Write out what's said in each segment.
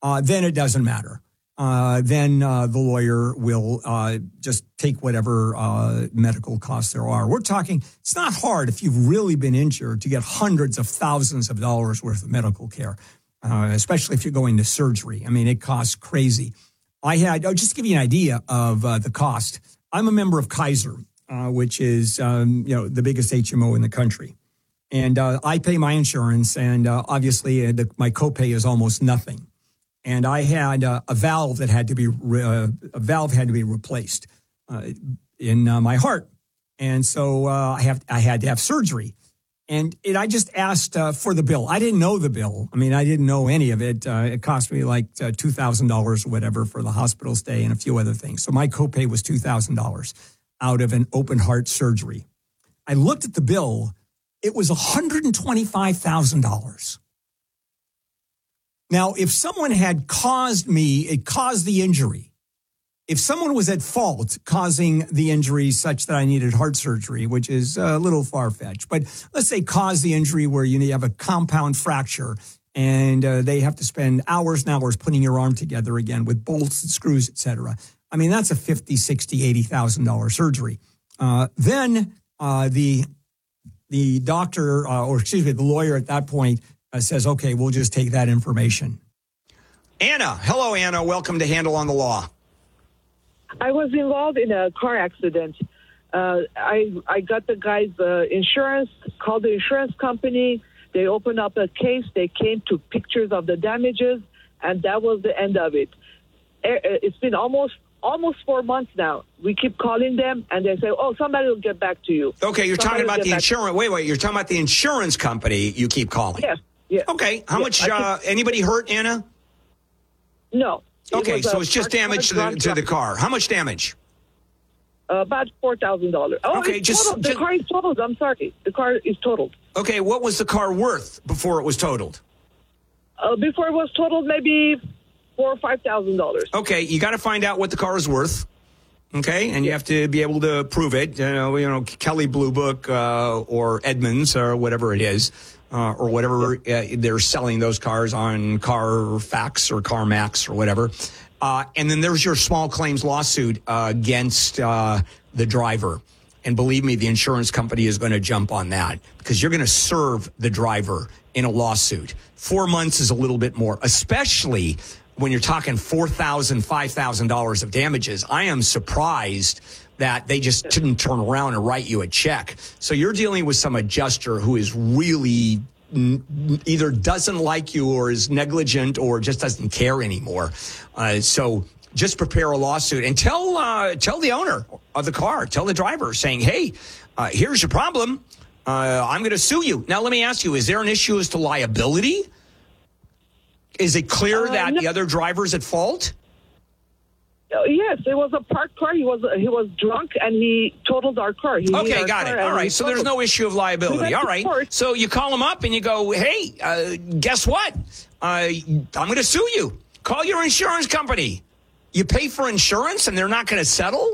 then it doesn't matter. Then the lawyer will just take whatever medical costs there are. We're talking, it's not hard if you've really been injured to get hundreds of thousands of dollars worth of medical care, especially if you're going to surgery. I mean, it costs crazy. Just to give you an idea of the cost, I'm a member of Kaiser, which is, the biggest HMO in the country. And I pay my insurance, and obviously my copay is almost nothing. And I had a valve that had to be replaced in my heart, and so I had to have surgery. And I just asked for the bill. I didn't know the bill. I mean, I didn't know any of it. It cost me like $2,000 or whatever for the hospital stay and a few other things. So my copay was $2,000 out of an open heart surgery. I looked at the bill. It was $125,000. Now, if someone had caused the injury, if someone was at fault causing the injury such that I needed heart surgery, which is a little far-fetched, but let's say cause the injury where you have a compound fracture and they have to spend hours and hours putting your arm together again with bolts and screws, et cetera. I mean, that's a $50,000, $60,000, $80,000 surgery. Then the doctor, the lawyer at that point, says, okay, we'll just take that information. Anna. Hello, Anna. Welcome to Handle on the Law. I was involved in a car accident. I got the guy's insurance, called the insurance company. They opened up a case. They came to pictures of the damages, and that was the end of it. It's been almost 4 months now. We keep calling them, and they say, oh, somebody will get back to you. Okay, you're talking about the insurance. Wait, you're talking about the insurance company you keep calling. Yes. Okay, how much, anybody hurt, Anna? No. Okay, so it's just damage to the car. How much damage? About $4,000. Oh, okay, the car is totaled. I'm sorry. The car is totaled. Okay, what was the car worth before it was totaled? Before it was totaled, maybe $4,000 or $5,000. Okay, you got to find out what the car is worth. Okay, and you have to be able to prove it. Kelley Blue Book or Edmunds or whatever it is, or whatever they're selling those cars on Carfax or CarMax or whatever. And then there's your small claims lawsuit against the driver. And believe me, the insurance company is going to jump on that because you're going to serve the driver in a lawsuit. 4 months is a little bit more, especially when you're talking $4,000, $5,000 of damages. I am surprised that they just didn't turn around and write you a check. So you're dealing with some adjuster who is really either doesn't like you or is negligent or just doesn't care anymore. So just prepare a lawsuit and tell the owner of the car, tell the driver, saying, hey, here's your problem. I'm going to sue you. Now, let me ask you, is there an issue as to liability? Is it clear that the other driver's at fault? Yes, it was a parked car. He was drunk and he totaled our car. Okay, got it. All right, so there's no issue of liability. All right. So you call him up and you go, hey, guess what? I'm going to sue you. Call your insurance company. You pay for insurance and they're not going to settle?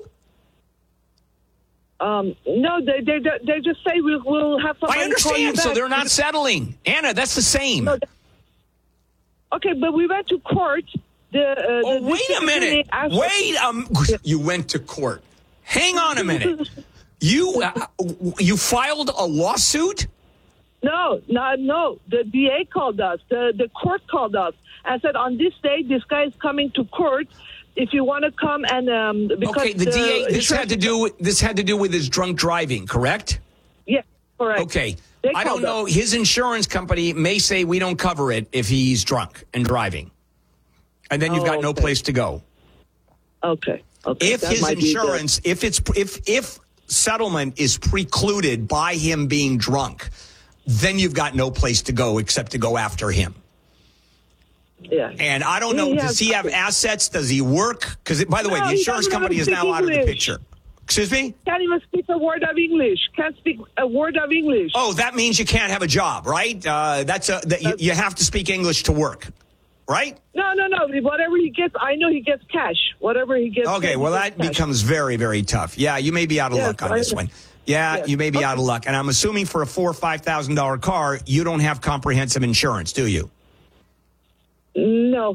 No, they just say we'll have somebody. I understand. So they're not settling. Anna, that's the same. No, okay, but we went to court. Wait a minute. You went to court. Hang on a minute. You filed a lawsuit? No. The DA called us. The court called us and said, on this day, this guy is coming to court. If you want to come and because the DA. This had to do with his drunk driving, correct? Yes, correct. Okay. I don't know. His insurance company may say we don't cover it if he's drunk and driving. And then you've got no place to go. Okay. If his insurance, if settlement is precluded by him being drunk, then you've got no place to go except to go after him. Yeah. And I don't know, does he have assets? Does he work? Because, by the way, the insurance company is now out of the picture. Excuse me? Can't even speak a word of English. Can't speak a word of English. Oh, that means you can't have a job, right? You have to speak English to work. Right? No. Whatever he gets, I know he gets cash. Whatever he gets. Okay, well, that becomes very, very tough. Yeah, you may be out of luck on this one. Yeah, you may be out of luck. And I'm assuming for a $4,000 or $5,000 car, you don't have comprehensive insurance, do you? No.